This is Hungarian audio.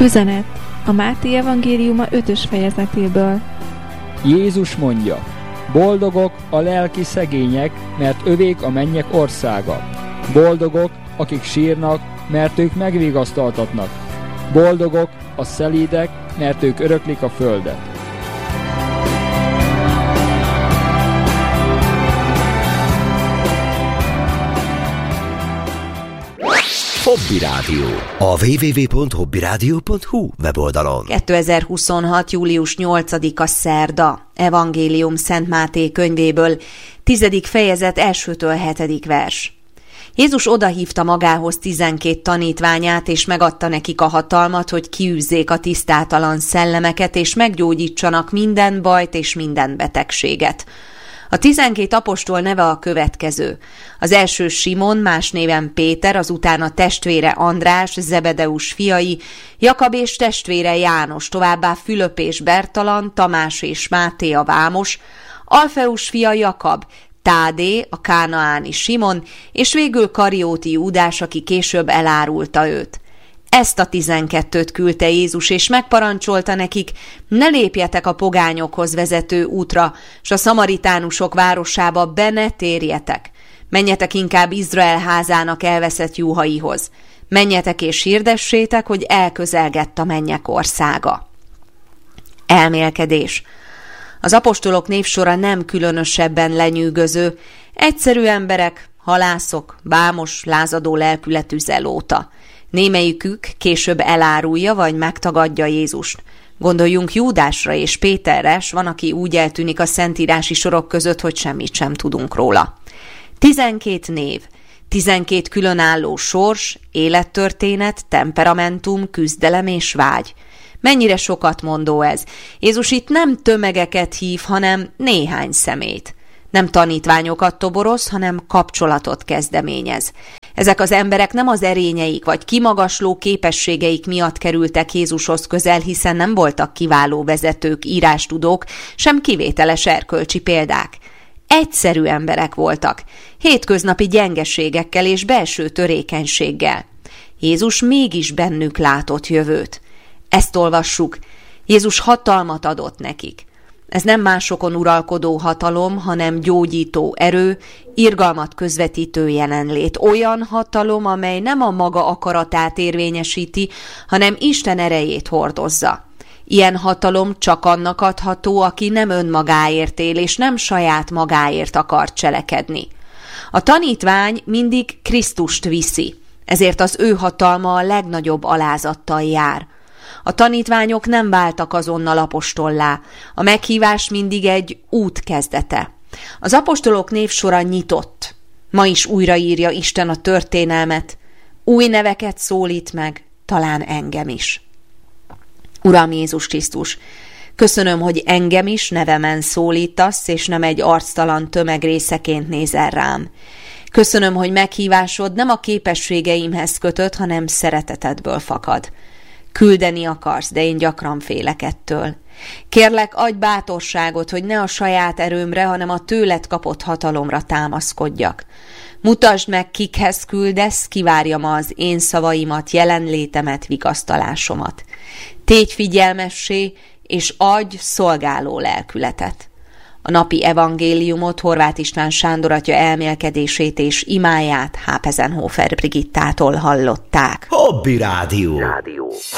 Üzenet a Máté evangéliuma 5. fejezetéből. Jézus mondja: boldogok a lelki szegények, mert övék a mennyek országa. Boldogok, akik sírnak, mert ők megvigasztaltatnak. Boldogok a szelídek, mert ők öröklik a földet. Hobby Rádió. A www.hobbyradio.hu weboldalon. 2026. július 8-a szerda. Evangélium Szent Máté könyvéből, 10. fejezet 1-től 7. vers. Jézus odahívta magához 12 tanítványát, és megadta nekik a hatalmat, hogy kiűzzék a tisztátalan szellemeket, és meggyógyítsanak minden bajt és minden betegséget. A 12 apostol neve a következő. Az első Simon, más néven Péter, azután a testvére András, Zebedeus fiai, Jakab és testvére János, továbbá Fülöp és Bertalan, Tamás és Máté a vámos, Alfeus fia Jakab, Tádé, a kánaáni Simon, és végül Karióti Júdás, aki később elárulta őt. Ezt a 12-t küldte Jézus, és megparancsolta nekik: ne lépjetek a pogányokhoz vezető útra, s a szamaritánusok városába be ne térjetek. Menjetek inkább Izrael házának elveszett juhaihoz. Menjetek és hirdessétek, hogy elközelgett a mennyek országa. Elmélkedés. Az apostolok névsora nem különösebben lenyűgöző. Egyszerű emberek, halászok, vámos, lázadó lelkületű zelóta. Némelyikük később elárulja vagy megtagadja Jézust. Gondoljunk Júdásra és Péterre, s van, aki úgy eltűnik a szentírási sorok között, hogy semmit sem tudunk róla. 12 név, 12 különálló sors, élettörténet, temperamentum, küzdelem és vágy. Mennyire sokat mondó ez. Jézus itt nem tömegeket hív, hanem néhány szemét. Nem tanítványokat toboroz, hanem kapcsolatot kezdeményez. Ezek az emberek nem az erényeik vagy kimagasló képességeik miatt kerültek Jézushoz közel, hiszen nem voltak kiváló vezetők, írástudók, sem kivételes erkölcsi példák. Egyszerű emberek voltak, hétköznapi gyengeségekkel és belső törékenységgel. Jézus mégis bennük látott jövőt. Ezt olvassuk: Jézus hatalmat adott nekik. Ez nem másokon uralkodó hatalom, hanem gyógyító erő, irgalmat közvetítő jelenlét. Olyan hatalom, amely nem a maga akaratát érvényesíti, hanem Isten erejét hordozza. Ilyen hatalom csak annak adható, aki nem önmagáért él, és nem saját magáért akar cselekedni. A tanítvány mindig Krisztust viszi, ezért az ő hatalma a legnagyobb alázattal jár. A tanítványok nem váltak azonnal apostollá, a meghívás mindig egy út kezdete. Az apostolok névsora nyitott. Ma is újraírja Isten a történelmet. Új neveket szólít meg, talán engem is. Uram Jézus Krisztus, köszönöm, hogy engem is nevemen szólítasz, és nem egy arctalan tömeg részeként nézel rám. Köszönöm, hogy meghívásod nem a képességeimhez kötött, hanem szeretetedből fakad. Küldeni akarsz, de én gyakran félek ettől. Kérlek, adj bátorságot, hogy ne a saját erőmre, hanem a tőled kapott hatalomra támaszkodjak. Mutasd meg, kikhez küldesz, kivárja ma az én szavaimat, jelenlétemet, vigasztalásomat. Tégy figyelmessé, és adj szolgáló lelkületet. A napi evangéliumot Horváth István Sándor atya elmélkedését és imáját Hápezenhofer Brigittától hallották. Hobby Rádió.